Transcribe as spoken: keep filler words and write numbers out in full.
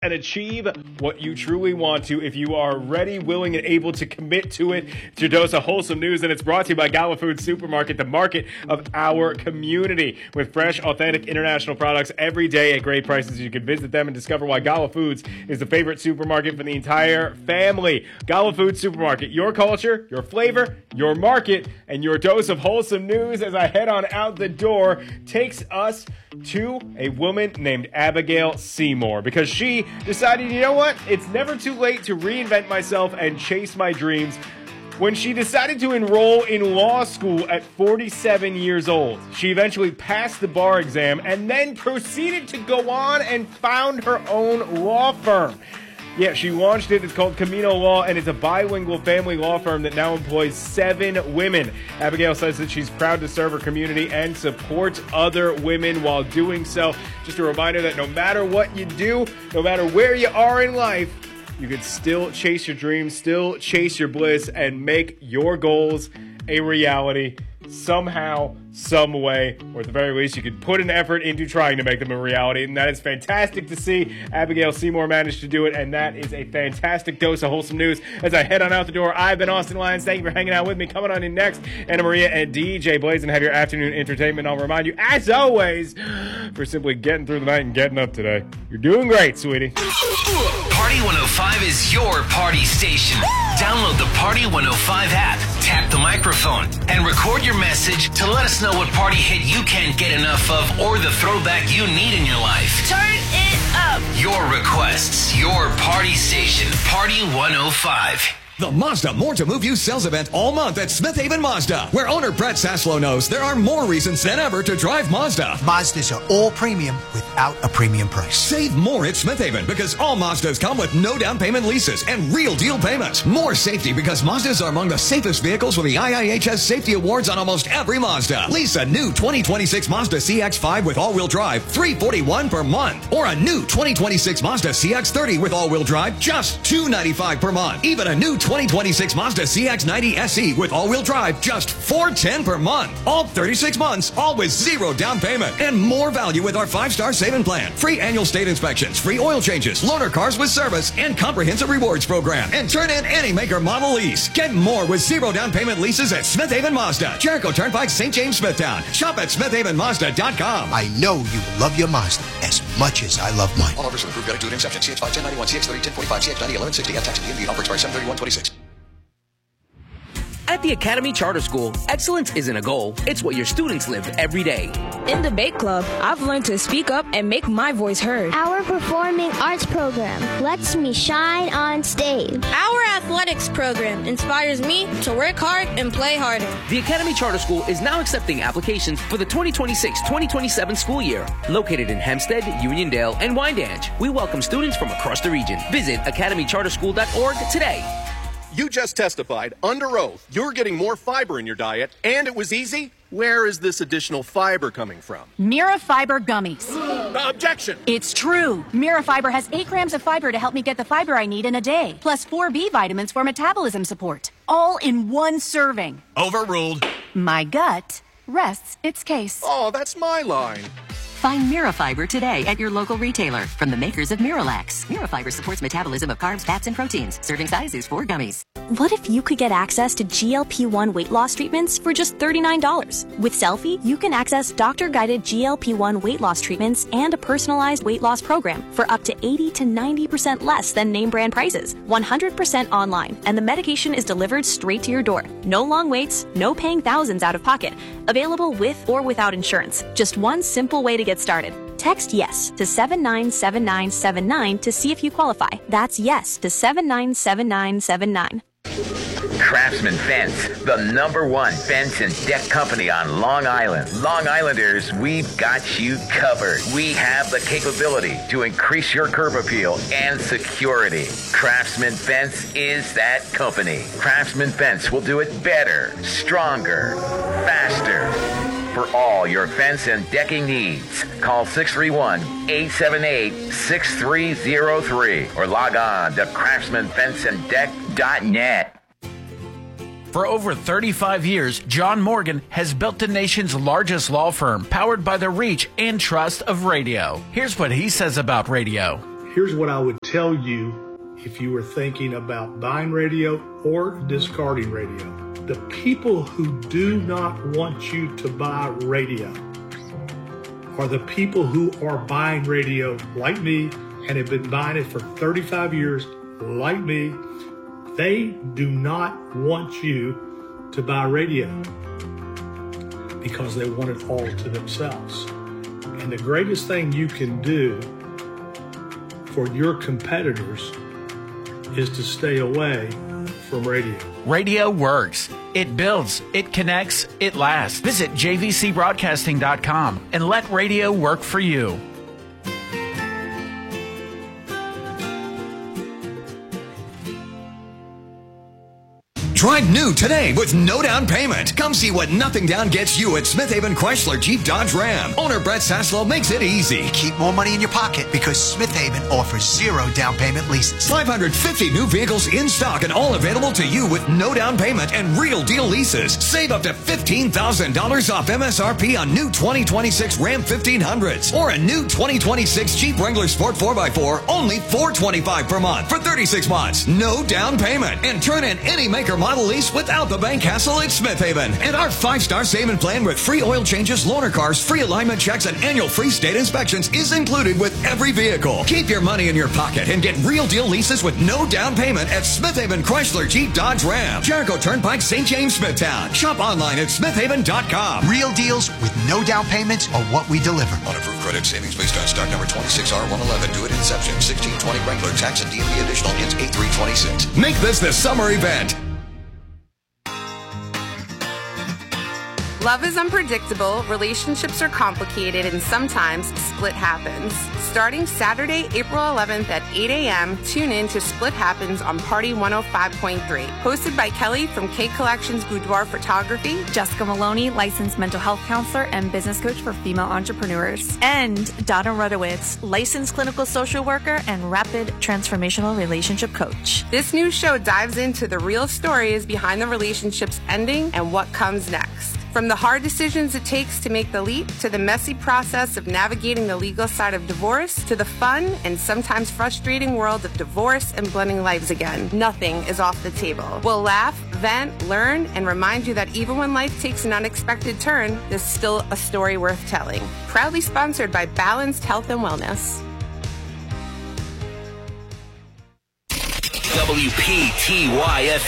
and achieve what you truly want to if you are ready, willing, and able to commit to it. It's your dose of wholesome news, and it's brought to you by Gala Foods Supermarket, the market of our community. With fresh, authentic, international products every day at great prices, you can visit them and discover why Gala Foods is the favorite supermarket for the entire family. Gala Foods Supermarket, your culture, your flavor, your market, and your dose of wholesome news as I head on out the door takes us to a woman named Abigail Seymour, because she decided, you know what, it's never too late to reinvent myself and chase my dreams. When she decided to enroll in law school at forty-seven years old, she eventually passed the bar exam and then proceeded to go on and found her own law firm. Yeah, she launched it. It's called Camino Law, and it's a bilingual family law firm that now employs seven women. Abigail says that she's proud to serve her community and support other women while doing so. Just a reminder that no matter what you do, no matter where you are in life, you can still chase your dreams, still chase your bliss, and make your goals a reality somehow, some way, or at the very least, you could put an effort into trying to make them a reality, and that is fantastic to see. Abigail Seymour managed to do it, and that is a fantastic dose of wholesome news. As I head on out the door, I've been Austin Lyons. Thank you for hanging out with me. Coming on in next, Anna Maria and D J Blazin have your afternoon entertainment. I'll remind you, as always, for simply getting through the night and getting up today. You're doing great, sweetie. Party one oh five is your party station. Download the Party one oh five app, tap the microphone, and record your message to let us know what party hit you can't get enough of or the throwback you need in your life. Turn it up. Your requests, your party station, Party one oh five. The Mazda More to Move You sales event all month at Smith Haven Mazda, where owner Brett Saslow knows there are more reasons than ever to drive Mazda. Mazdas are all premium without a premium price. Save more at Smith Haven because all Mazdas come with no down payment leases and real deal payments. More safety because Mazdas are among the safest vehicles with the I I H S Safety Awards on almost every Mazda. Lease a new twenty twenty-six Mazda C X five with all-wheel drive, three hundred forty-one dollars per month. Or a new twenty twenty-six Mazda C X thirty with all-wheel drive, just two hundred ninety-five dollars per month. Even a new twenty twenty-six Mazda C X ninety S E with all-wheel drive, just four hundred ten dollars per month. All thirty-six months, all with zero down payment. And more value with our five-star saving plan. Free annual state inspections, free oil changes, loaner cars with service, and comprehensive rewards program. And turn in any maker model lease. Get more with zero down payment leases at Smith Haven Mazda, Jericho Turnpike, Saint James, Smithtown. Shop at smith haven mazda dot com. I know you will love your Mazda as much as I love mine. All offers are approved. Got to do an exception. C X five, ten ninety-one, C X thirty, ten forty-five, C X ninety, eleven sixty, and tax and D M V. Offer expires seven thirty-one twenty-six. At the Academy Charter School, excellence isn't a goal, it's what your students live every day. In Debate Club, I've learned to speak up and make my voice heard. Our performing arts program lets me shine on stage. Our athletics program inspires me to work hard and play harder. The Academy Charter School is now accepting applications for the twenty twenty-six twenty twenty-seven school year. Located in Hempstead, Uniondale, and Wyandanch, we welcome students from across the region. Visit academy charter school dot org today. You just testified under oath you're getting more fiber in your diet, and it was easy? Where is this additional fiber coming from? Mira Fiber Gummies. Uh, objection! It's true. Mira Fiber has eight grams of fiber to help me get the fiber I need in a day, plus four B vitamins for metabolism support, all in one serving. Overruled. My gut rests its case. Oh, that's my line. Find Mirafiber today at your local retailer from the makers of Miralax. Mirafiber supports metabolism of carbs, fats, and proteins. Serving size is four gummies. What if you could get access to G L P one weight loss treatments for just thirty-nine dollars? With Selfie, you can access doctor-guided G L P one weight loss treatments and a personalized weight loss program for up to eighty to ninety percent less than name brand prices. one hundred percent online, and the medication is delivered straight to your door. No long waits, no paying thousands out of pocket. Available with or without insurance. Just one simple way to get started. Text YES to seven nine seven nine seven nine to see if you qualify. That's YES to seven nine seven nine seven nine. Craftsman Fence, the number one fence and deck company on Long Island. Long Islanders, we've got you covered. We have the capability to increase your curb appeal and security. Craftsman Fence is that company. Craftsman Fence will do it better, stronger, faster. For all your fence and decking needs, call six three one, eight seven eight, six three zero three or log on to craftsman fence and deck dot net. For over thirty-five years, John Morgan has built the nation's largest law firm, powered by the reach and trust of radio. Here's what he says about radio. Here's what I would tell you if you were thinking about buying radio or discarding radio. The people who do not want you to buy radio are the people who are buying radio like me and have been buying it for thirty-five years like me. They do not want you to buy radio because they want it all to themselves. And the greatest thing you can do for your competitors is to stay away from radio. Radio works. It builds, it connects, it lasts. Visit j v c broadcasting dot com and let radio work for you. Drive new today with no down payment. Come see what nothing down gets you at Smith Haven Chrysler Jeep Dodge Ram. Owner Brett Saslow makes it easy. Keep more money in your pocket because Smith Haven offers zero down payment leases. five hundred fifty new vehicles in stock and all available to you with no down payment and real deal leases. Save up to fifteen thousand dollars off M S R P on new twenty twenty-six Ram fifteen hundreds or a new twenty twenty-six Jeep Wrangler Sport four by four, only four hundred twenty-five dollars per month for thirty-six months. No down payment and turn in any maker model lease without the bank hassle at Smith Haven. And our five-star saving plan with free oil changes, loaner cars, free alignment checks, and annual free state inspections is included with every vehicle. Keep your money in your pocket and get real deal leases with no down payment at Smith Haven Chrysler Jeep Dodge Ram. Jericho Turnpike, Saint James, Smithtown. Shop online at smith haven dot com. Real deals with no down payments are what we deliver. On approved credit savings based on stock number twenty-six R one eleven. Do it inception. sixteen twenty regular tax and D M V additional hits eight three twenty-six. Make this the summer event. Love is unpredictable, relationships are complicated, and sometimes split happens. Starting Saturday, April eleventh at eight a.m., tune in to Split Happens on Party one oh five point three. Hosted by Kelly from K Collections Boudoir Photography, Jessica Maloney, licensed mental health counselor and business coach for female entrepreneurs, and Donna Rudowitz, licensed clinical social worker and rapid transformational relationship coach. This new show dives into the real stories behind the relationships ending and what comes next. From the hard decisions it takes to make the leap, to the messy process of navigating the legal side of divorce, to the fun and sometimes frustrating world of divorce and blending lives again, nothing is off the table. We'll laugh, vent, learn, and remind you that even when life takes an unexpected turn, there's still a story worth telling. Proudly sponsored by Balanced Health and Wellness. W P T Y F